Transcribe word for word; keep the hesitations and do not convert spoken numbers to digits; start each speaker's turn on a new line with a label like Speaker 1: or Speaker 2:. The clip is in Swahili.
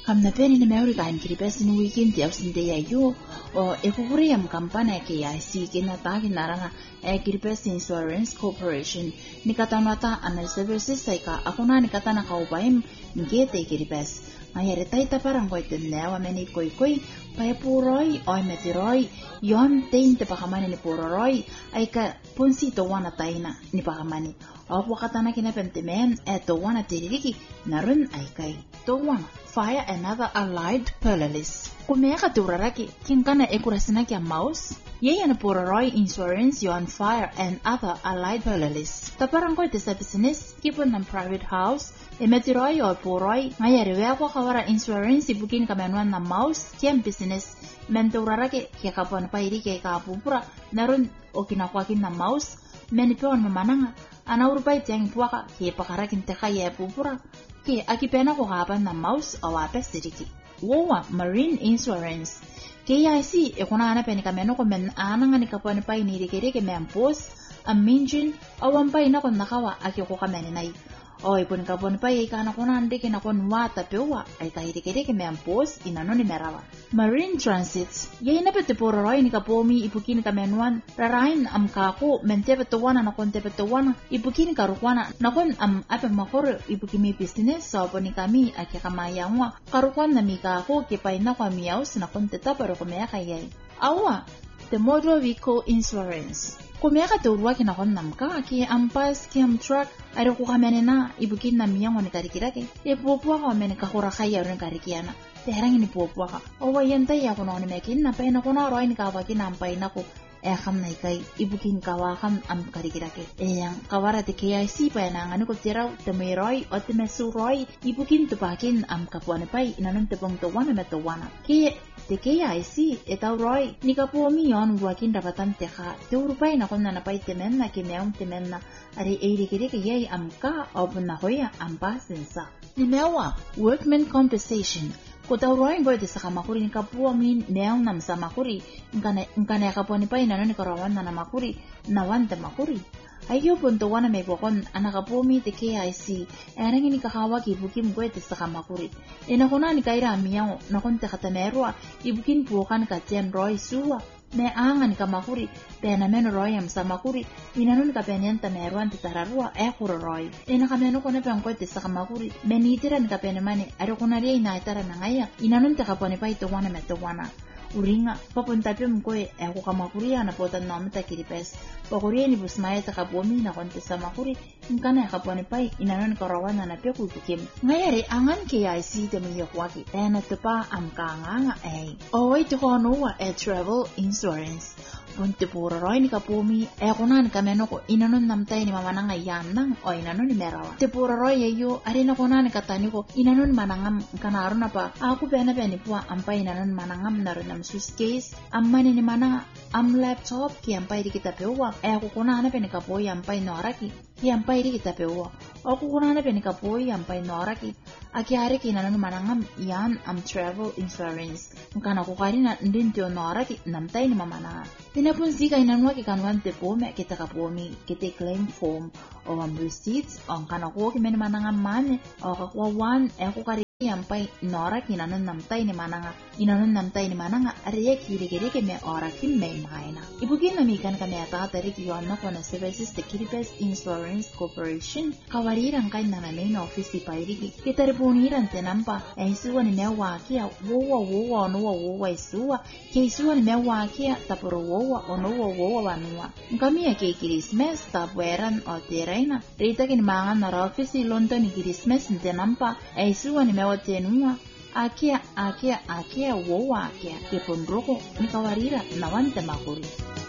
Speaker 1: Kamna peni ni meuri kain kiripesi ni weekend ya usinde ya yo o ekukuri ya mkampana ya K I C kina taki naranga e kiripesi Insurance Corporation nikatanata ana services saika akuna nikatana kaubaim ngete kiripesi mayare taita parang koi tenewa meni koi koi paya puroi oi metiroi yon tein te pakamani ni puroi aika ponsi to wana taina ni pakamani opo katana kina pentemen e to wana tiririki narun aikai to wana fire another allied police kumeka turaraki kinkana ekurasina kia mouse yeye na puroi insurance yon fire and other allied police taparang koi tesa business kipon nam private house emetiroi o puroi mayare weko kawara insurance ibukin kamenwan na mouse kiam business menturaraki kia kapon pairi kia kapupura narun okinakwakin na mouse menipon mamananga ana urupai tiang puaka kia pakarakin teka ya pupura kia akipena ko kapan na mouse awape siriki wowa marine insurance K I C ekuna ana peni kameno ko men ananga ni kapon pai ni rikere ke mempos aminjin awampai na kon nakawa akiko kamene nai oi pun kapon pai kana konande ke na kon wata pewa ai kai rikere ke mempos inanoni merawa marine transit ye ina pete poroi ni kapomi ipukin kamenwan rarain am kako mentebe to wana na kon tebe to wana ipukin karukwana na kon am ape makor ipukimi business so poni kami ake kama yangwa karukwan na mi kako ke pai na kwa miaus na kon teta pero ko me kai awa the motor vehicle insurance kumeka turwa kina kon namka ki ampas ki am truck aro ko kamenena ibukin na miyango ni karikirake e popwa ko men ka hora khaya ron karikiana terang ni popwa ka o wayenta ya kono ni mekin na pe na kono ro ni ka ba kin am pai na ko e kham nai kai ibukin ka wa kham am karikirake e yang kawara te K I C pa na ngani ko tira te meroi o te mesuroi ibukin tu pakin am ka pone pai inanon te pong to wana me to wana ki te K I C etau roi ni ka po mi on wakin dapatan te kha te urupai na konna na pai te men na ki meum te men na ari eiri kiri ke yai am ka obun na hoya am pa sensa ni mewa workman compensation ko tau roi ngoi te saka makuri ni ka po mi meum nam sa makuri ngane ngane ka po ni pai na ni karawan na makuri na wan te makuri ayo punto wana me bokon anaka po mi te K I C erang ni kahawa ki bukim goe te saka makuri ena kona ni kaira miao na kon te khatamerwa ibukin puokan ka ten roi suwa me angan ka makuri pena men roi am sa makuri inanon ka penen ta merwan te tararua e khuro roi ena ka meno kona pen goe te saka makuri menitiran ka penemane aro kona ri ina itara na ngaya inanon te ka pone pai to wana me to wana uringa papunta pe mkoe e ko kamakuri ana pota nomta kiripes pokuri ni busmaya ta kapomi na konte sa makuri nkana ka pone pai inanon ka rawana na pe ku kukim ngayare angan K I C te mi yokwaki ena tepa am kanganga e oi to kono wa e travel insurance ponte pura roi ni kapomi e konan kameno ko inanon namtai ni mamananga yanang o inanon ni merawa te pura roi yeyo arena konan katani ko inanon manangam kana aruna pa aku pena peni puwa ampai inanon manangam narunam suitcase ammani ni mana am laptop ki ampai di kita pewa e aku konan peni kapoi ampai noraki ki ampai di kita pewa aku konan peni kapoi ampai noraki aki are ki inanon manangam yan am travel insurance kana ko karina ndintio noraki namtai ni mamana tinapun zika inanwa ki kanwan te pome kita kapomi kita claim form o am receipts on kana ko ki men mananga mane o ka kwa wan e ko kari ampai nora ki nanon namtai ni mananga inanon namtai ni mananga ariye kiri kiri ke me ora ki me maina ibukin nami kan kami ata tari ki yonna kona services te kiripes insurance corporation kawari rang kai na main office pairi ki kita reponiran te nampa e suwa ni me wa ki wo wo wo no wo wo suwa ki suwa ni me wa ki taporo wo o no wo wo wanua kami ya ke Christmas ta bueran o teraina rita kin mangan na office London ni Christmas te nampa e suwa ni me wa tenua akia akia akia wo wa akia ke pondroko ni kawarira na wante makuri